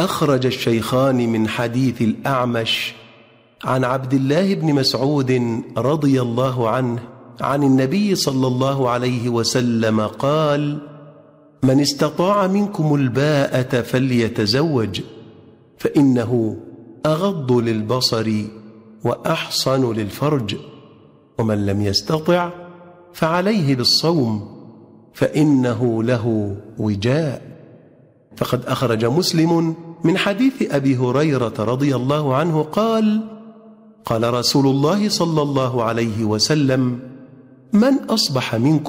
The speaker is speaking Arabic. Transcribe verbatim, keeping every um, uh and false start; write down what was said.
أخرج الشيخان من حديث الأعمش عن عبد الله بن مسعود رضي الله عنه عن النبي صلى الله عليه وسلم قال: من استطاع منكم الباءة فليتزوج، فإنه أغض للبصر وأحصن للفرج، ومن لم يستطع فعليه بالصوم فإنه له وجاء. فقد أخرج مسلم من حديث أبي هريرة رضي الله عنه قال: قال رسول الله صلى الله عليه وسلم: من أصبح منكم